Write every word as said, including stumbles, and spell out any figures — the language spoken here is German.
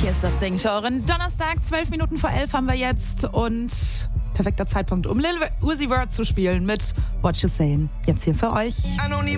Hier ist das Ding für euren Donnerstag. Zwölf Minuten vor elf haben wir jetzt und perfekter Zeitpunkt, um Lil Uzi Vert zu spielen mit What You Saying. Jetzt hier für euch.